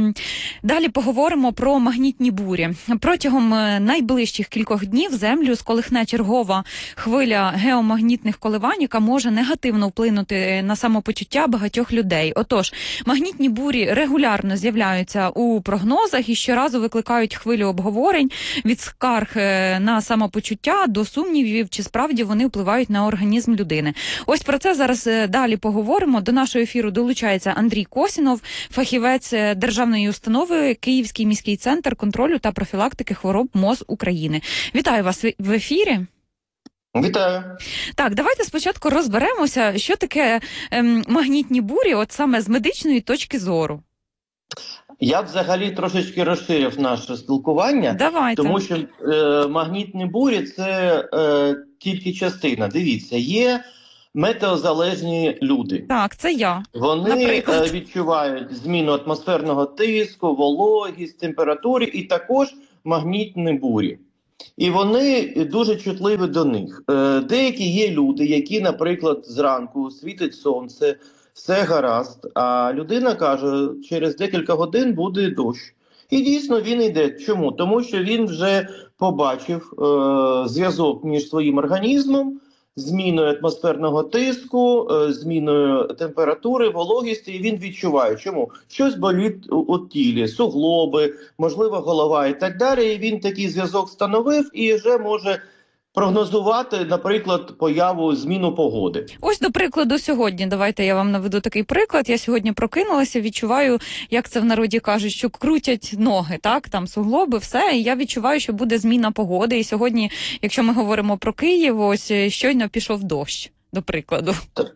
Далі поговоримо про магнітні бурі. Протягом найближчих кількох днів Землю сколихне чергова хвиля геомагнітних коливань, яка може негативно вплинути на самопочуття багатьох людей. Отож, магнітні бурі регулярно з'являються у прогнозах і щоразу викликають хвилю обговорень від скарг на самопочуття до сумнівів, чи справді вони впливають на організм людини. Ось про це зараз далі поговоримо. До нашого ефіру долучається Андрій Косінов, фахівець державної установи Київський міський центр контролю та профілактики хвороб МОЗ України. Вітаю вас в ефірі. Вітаю. Так, давайте спочатку розберемося, що таке магнітні бурі, от саме з медичної точки зору. Я б взагалі трошечки розширив наше спілкування. Давайте. Тому що магнітні бурі – це тільки частина. Дивіться, є метеозалежні люди. Так, це я. Вони відчувають зміну атмосферного тиску, вологість, температури і також магнітні бурі. І вони дуже чутливі до них. Деякі є люди, які, наприклад, зранку світить сонце, все гаразд, а людина каже, через декілька годин буде дощ. І дійсно він йде. Чому? Тому що він вже побачив зв'язок між своїм організмом, зміною атмосферного тиску, зміною температури, вологісті, і він відчуває. Чому? Щось болить у тілі, суглоби, можливо, голова і так далі. І він такий зв'язок встановив і вже може прогнозувати, наприклад, появу, зміну погоди. Ось, до прикладу, сьогодні, давайте я вам наведу такий приклад. Я сьогодні прокинулася, відчуваю, як це в народі кажуть, що крутять ноги, так, там суглоби, все, і я відчуваю, що буде зміна погоди. І сьогодні, якщо ми говоримо про Київ, ось щойно пішов дощ, до прикладу.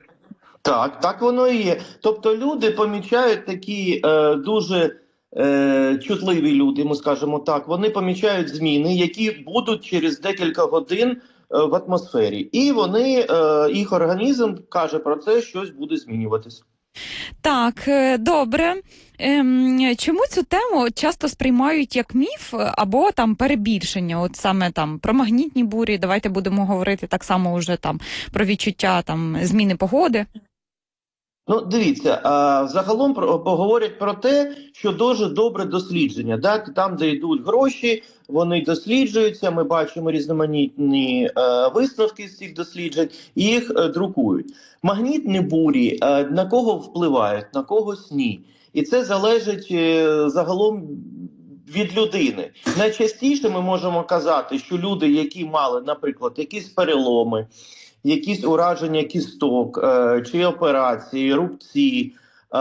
Так воно і є. Тобто люди помічають такі дуже чутливі люди, ми скажемо так, вони помічають зміни, які будуть через декілька годин в атмосфері. І вони, їх організм каже про це, щось буде змінюватися. Так, добре. Чому цю тему часто сприймають як міф або там перебільшення? От саме там про магнітні бурі, давайте будемо говорити так само вже там про відчуття там зміни погоди. Ну, дивіться, загалом поговорять про те, що дуже добре дослідження. Так? Там, де йдуть гроші, вони досліджуються, ми бачимо різноманітні висновки з цих досліджень, і їх друкують. Магнітні бурі на кого впливають, на когось ні. І це залежить загалом від людини. Найчастіше ми можемо казати, що люди, які мали, наприклад, якісь переломи, якісь ураження кісток, чи операції, рубці,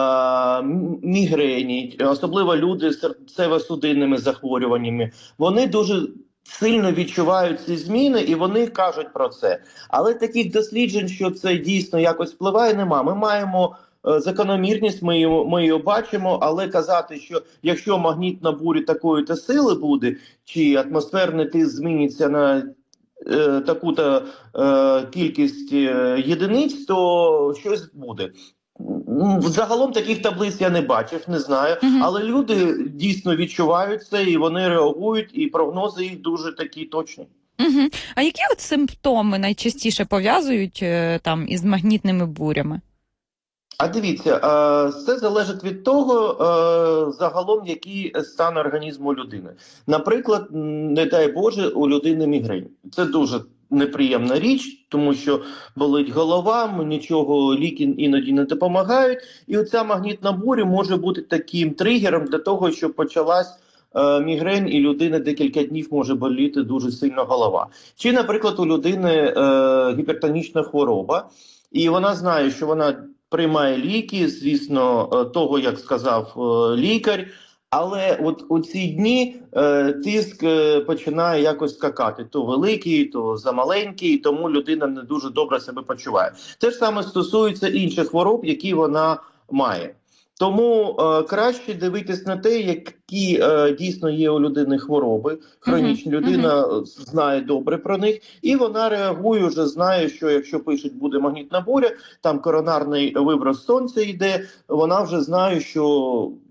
мігрені, особливо люди з серцево-судинними захворюваннями, вони дуже сильно відчувають ці зміни і вони кажуть про це. Але таких досліджень, що це дійсно якось впливає, нема. Ми маємо закономірність, ми її бачимо, але казати, що якщо магнітна буря такої-то сили буде, чи атмосферний тиск зміниться на таку-то кількість єдиниць, то щось буде. Загалом таких таблиць я не бачив, не знаю, але люди дійсно відчувають це, і вони реагують, і прогнози їх дуже такі точні. А які от симптоми найчастіше пов'язують там із магнітними бурями? А дивіться, це залежить від того, загалом, який стан організму людини. Наприклад, не дай Боже, у людини мігрень. Це дуже неприємна річ, тому що болить голова, нічого ліки іноді не допомагають. І оця магнітна буря може бути таким тригером для того, щоб почалась мігрень, і людина декілька днів може боліти дуже сильно голова. Чи, наприклад, у людини гіпертонічна хвороба, і вона знає, що вона приймає ліки, звісно, того, як сказав лікар, але от у ці дні тиск починає якось скакати. То великий, то замаленький, тому людина не дуже добре себе почуває. Те ж саме стосується інших хвороб, які вона має. Тому краще дивитись на те, які дійсно є у людини хвороби, хронічні. Людина знає добре про них, і вона реагує, вже знає, що якщо пишуть, буде магнітна буря, там коронарний виброс сонця йде, вона вже знає, що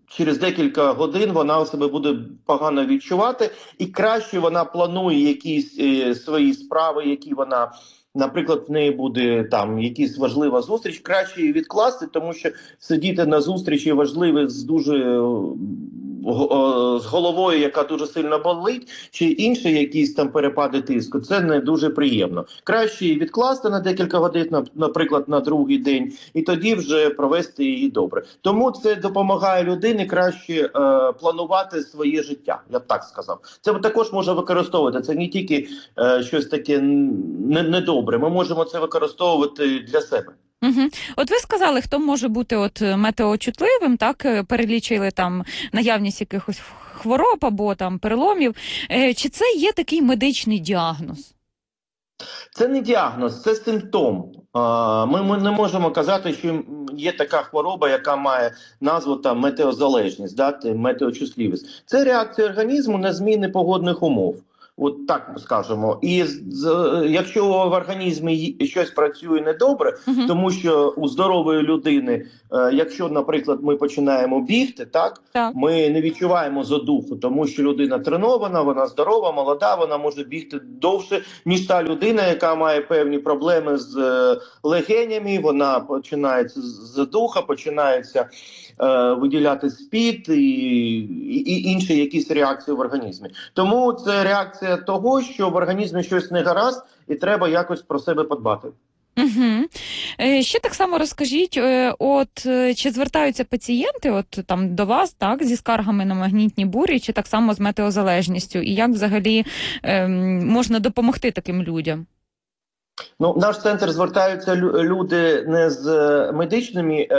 через декілька годин вона себе буде погано відчувати, і краще вона планує якісь свої справи, які вона, наприклад, в неї буде там якась важлива зустріч, краще її відкласти, тому що сидіти на зустрічі важливих з дуже з головою, яка дуже сильно болить, чи інші якісь там перепади тиску, це не дуже приємно. Краще її відкласти на декілька годин, наприклад, на другий день, і тоді вже провести її добре. Тому це допомагає людині краще планувати своє життя, я б так сказав. Це також може використовувати, це не тільки щось таке недобре, ми можемо це використовувати для себе. Угу. От ви сказали, хто може бути от метеочутливим, так, перелічили там наявність якихось хвороб або там переломів. Чи це є такий медичний діагноз? Це не діагноз, це симптом. Ми не можемо казати, що є така хвороба, яка має назву там метеозалежність, да, метеочутливість. Це реакція організму на зміни погодних умов. От так скажемо. І якщо в організмі щось працює недобре, тому що у здорової людини, якщо, наприклад, ми починаємо бігти, так, ми не відчуваємо задуху, тому що людина тренована, вона здорова, молода, вона може бігти довше, ніж та людина, яка має певні проблеми з легенями, вона починається з задуха, починається виділяти спід і інші якісь реакції в організмі. Тому це реакція того, що в організмі щось не гаразд і треба якось про себе подбати. Угу. Ще так само розкажіть, от чи звертаються пацієнти от там до вас, так, зі скаргами на магнітні бурі, чи так само з метеозалежністю, і як взагалі можна допомогти таким людям? Ну, в наш центр звертаються люди не з медичними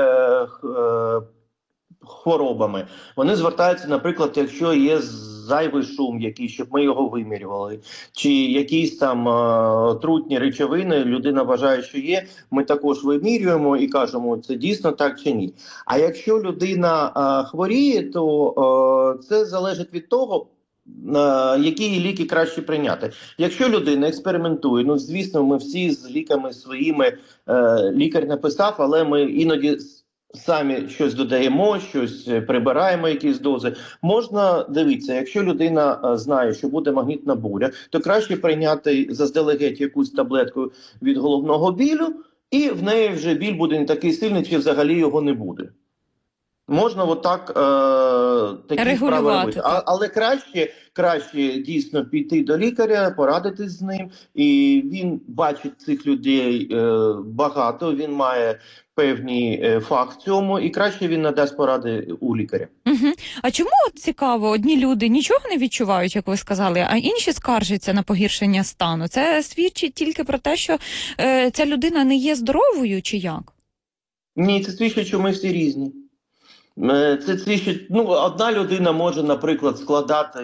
хворобами. Вони звертаються, наприклад, якщо є зайвий шум, який, щоб ми його вимірювали, чи якісь там отрутні речовини, людина вважає, що є, ми також вимірюємо і кажемо, це дійсно так чи ні. А якщо людина хворіє, то це залежить від того, які ліки краще прийняти. Якщо людина експериментує, ну, звісно, ми всі з ліками своїми, лікар написав, але ми іноді самі щось додаємо, щось прибираємо, якісь дози. Можна дивитися, якщо людина знає, що буде магнітна буря, то краще прийняти заздалегідь якусь таблетку від головного білю, і в неї вже біль буде не такий сильний, чи взагалі його не буде. Можна отак такі справи робити. Але краще дійсно піти до лікаря, порадитись з ним. І він бачить цих людей багато, він має певний фах в цьому, і краще він надасть поради у лікаря. Угу. А чому, от цікаво, одні люди нічого не відчувають, як ви сказали, а інші скаржаться на погіршення стану? Це свідчить тільки про те, що ця людина не є здоровою, чи як? Ні, це свідчить, що ми всі різні. Це свідчить, ну, одна людина може, наприклад, складати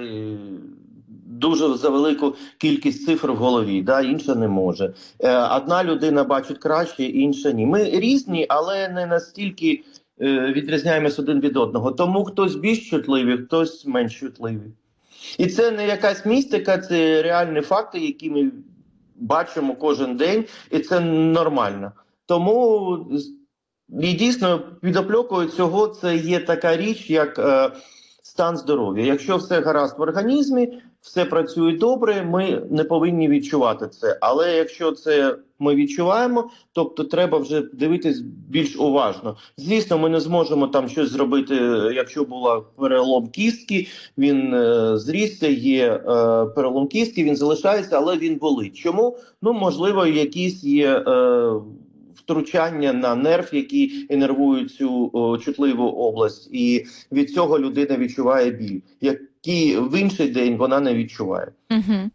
дуже за велику кількість цифр в голові, да, інша не може. Одна людина бачить краще, інша ні. Ми різні, але не настільки відрізняємось один від одного. Тому хтось більш чутливий, хтось менш чутливий. І це не якась містика, це реальні факти, які ми бачимо кожен день, і це нормально. Тому і дійсно підопльокою цього це є така річ, як стан здоров'я. Якщо все гаразд в організмі, все працює добре, ми не повинні відчувати це. Але якщо це ми відчуваємо, тобто треба вже дивитись більш уважно. Звісно, ми не зможемо там щось зробити, якщо була перелом кістки, він зрісся, є перелом кістки, він залишається, але він болить. Чому? Ну, можливо, якісь є втручання на нерв, який іннервує цю чутливу область, і від цього людина відчуває біль, який в інший день вона не відчуває. Угу.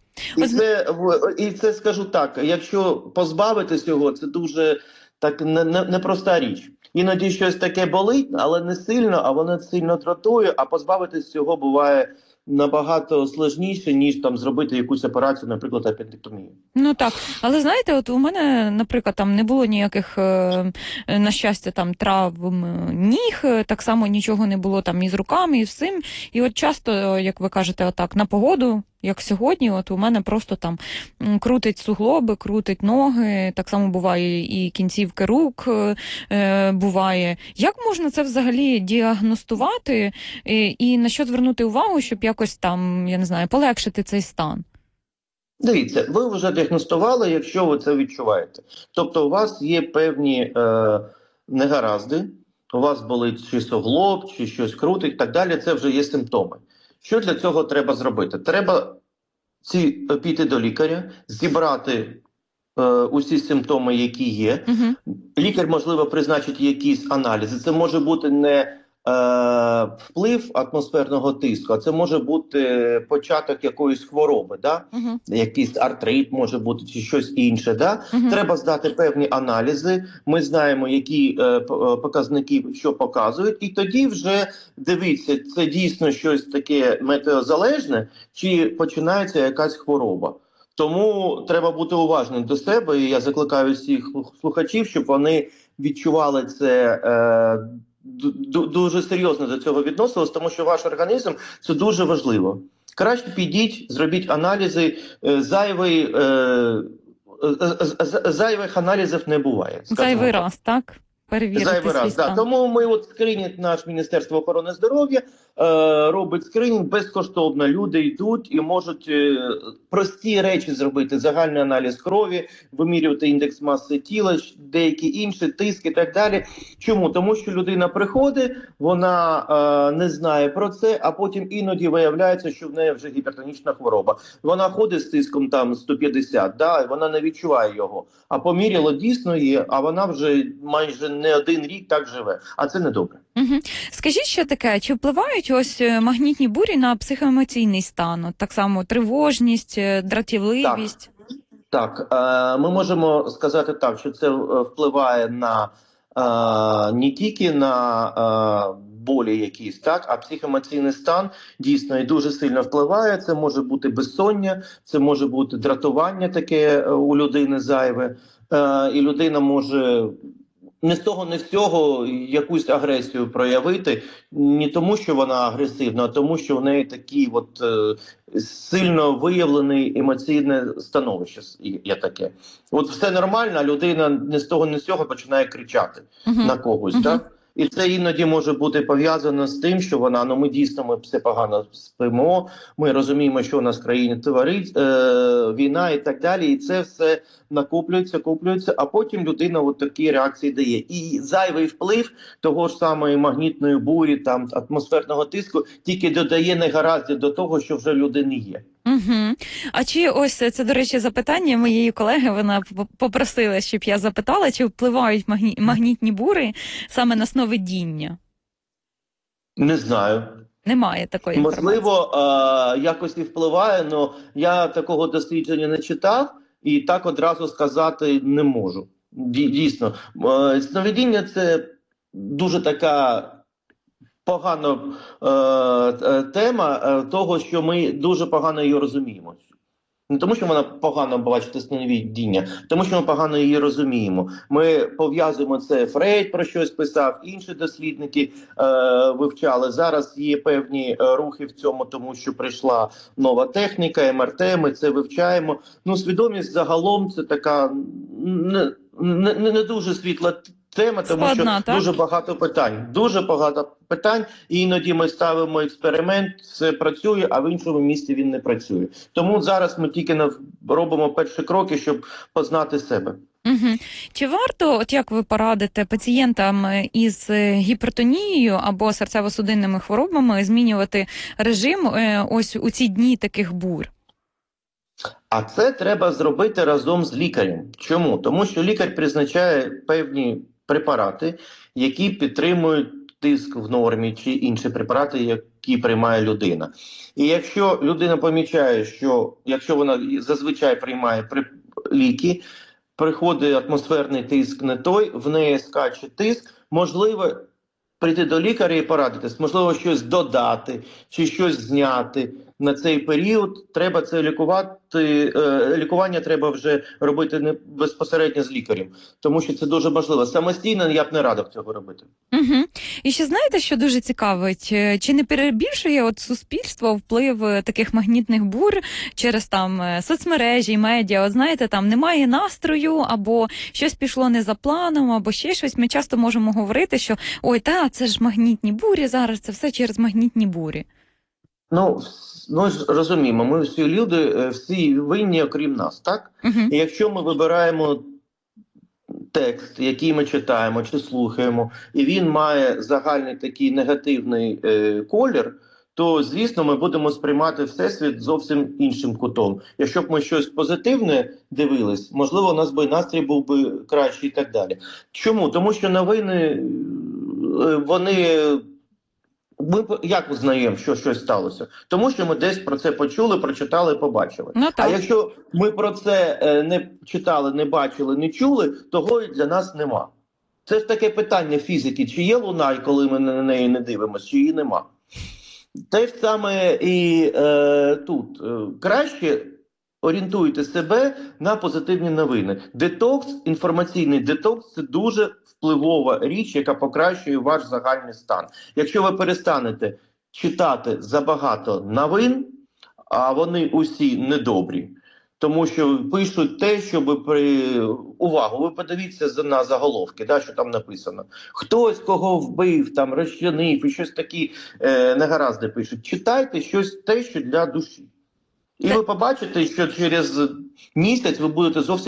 І це, скажу так, якщо позбавитись його, це дуже так непроста річ. Іноді щось таке болить, але не сильно, а воно сильно дратує, а позбавитись цього буває набагато складніше, ніж там зробити якусь операцію, наприклад, апендектомію. Ну так, але знаєте, от у мене, наприклад, там не було ніяких, на щастя, там травм ніг, так само нічого не було там і з руками, і з цим. І от часто, як ви кажете, отак, на погоду як сьогодні, от у мене просто там крутить суглоби, крутить ноги, так само буває і кінцівки рук буває. Як можна це взагалі діагностувати і на що звернути увагу, щоб якось там, я не знаю, полегшити цей стан? Дивіться, ви вже діагностували, якщо ви це відчуваєте. Тобто у вас є певні негаразди, у вас болить чи суглоб, чи щось крутить, так далі, це вже є симптоми. Що для цього треба зробити? Треба піти до лікаря, зібрати усі симптоми, які є. Лікар, можливо, призначить якісь аналізи. Це може бути не вплив атмосферного тиску, а це може бути початок якоїсь хвороби, да? Якийсь артрит може бути чи щось інше. Да? Треба здати певні аналізи, ми знаємо, які показники що показують, і тоді вже дивіться, це дійсно щось таке метеозалежне, чи починається якась хвороба. Тому треба бути уважним до себе, і я закликаю всіх слухачів, щоб вони відчували це дуже серйозно до цього відносилось, тому що ваш організм – це дуже важливо. Краще підіть, зробіть аналізи, зайвих аналізів не буває. Зайвий раз, так? Перевірити Зайвий раз, да. Тому ми от скринінг, наш Міністерство охорони здоров'я робить скринінг безкоштовно. Люди йдуть і можуть прості речі зробити. Загальний аналіз крові, вимірювати індекс маси тіла, деякі інші, тиск і так далі. Чому? Тому що людина приходить, вона не знає про це, а потім іноді виявляється, що в неї вже гіпертонічна хвороба. Вона ходить з тиском там 150, да, і вона не відчуває його. А поміряло дійсно є, а вона вже майже не один рік так живе. А це не добре. Скажіть, що таке, чи впливають ось магнітні бурі на психоемоційний стан? От так само тривожність, дратівливість? Так, ми можемо сказати так, що це впливає на не тільки на болі якісь, так, а психоемоційний стан дійсно і дуже сильно впливає. Це може бути безсоння, це може бути дратування таке у людини зайве, і людина може не з того, не з цього якусь агресію проявити, не тому, що вона агресивна, а тому, що в неї такий от сильно виявлене емоційне становище є таке. От все нормально, а людина не з того, не з цього починає кричати на когось, так? І це іноді може бути пов'язано з тим, що вона, ми дійсно все погано спимо, ми розуміємо, що у нас в країні творить, війна і так далі, і це все накоплюється, а потім людина от такі реакції дає. І зайвий вплив того ж самої магнітної бурі, там, атмосферного тиску, тільки додає негаразді до того, що вже людини є. А чи ось це, до речі, запитання моєї колеги, вона попросила, щоб я запитала, чи впливають магнітні бури саме на сновидіння? Не знаю. Немає такої інформації. Можливо, якось і впливає, але я такого дослідження не читав і так одразу сказати не можу. Дійсно. Сновидіння – це дуже така погана тема того, що ми дуже погано її розуміємо. Не тому, що вона погано бачить сновидіння, тому що ми погано її розуміємо. Ми пов'язуємо це, Фрейд про щось писав, інші дослідники вивчали. Зараз є певні рухи в цьому, тому що прийшла нова техніка, МРТ, ми це вивчаємо. Свідомість загалом це така не дуже світла тема, тому складна, що дуже багато питань, і іноді ми ставимо експеримент, це працює, а в іншому місці він не працює. Тому зараз ми тільки робимо перші кроки, щоб познати себе. Чи варто, от як ви порадите пацієнтам із гіпертонією або серцево-судинними хворобами змінювати режим ось у ці дні таких бур? А це треба зробити разом з лікарем. Чому? Тому що лікар призначає певні препарати, які підтримують тиск в нормі, чи інші препарати, які приймає людина. І якщо людина помічає, що якщо вона зазвичай приймає ліки, приходить атмосферний тиск не той, в неї скаче тиск, можливо прийти до лікаря і порадитись, можливо щось додати чи щось зняти. на цей період. Треба це лікувати. Лікування треба вже робити не безпосередньо з лікарем, тому що це дуже важливо. Самостійно я б не радив цього робити. Угу. І ще знаєте, що дуже цікавить? Чи не перебільшує от суспільство вплив таких магнітних бур через там соцмережі, медіа? От знаєте, там немає настрою, або щось пішло не за планом, або ще щось. Ми часто можемо говорити, що ой, це ж магнітні бурі зараз, це все через магнітні бурі. Ну ж розуміємо, ми всі люди, всі винні, окрім нас, так? І якщо ми вибираємо текст, який ми читаємо чи слухаємо, і він має загальний такий негативний колір, то, звісно, ми будемо сприймати Всесвіт зовсім іншим кутом. Якщо б ми щось позитивне дивились, можливо, у нас би настрій був би кращий і так далі. Чому? Тому що новини, ми як узнаємо, що щось сталося? Тому що ми десь про це почули, прочитали, побачили. А якщо ми про це не читали, не бачили, не чули, того і для нас нема. Це ж таке питання фізики. Чи є луна, коли ми на неї не дивимося, чи її нема? Те ж саме і тут. Краще орієнтуйте себе на позитивні новини. Детокс, інформаційний детокс – це дуже впливова річ, яка покращує ваш загальний стан. Якщо ви перестанете читати забагато новин, а вони усі недобрі, тому що пишуть те, щоб увагу, ви подивіться на заголовки, що там написано. Хтось кого вбив, там розчинив і щось такі негаразди пишуть. Читайте щось те, що для душі. І ви побачите, що через місяць ви будете зовсім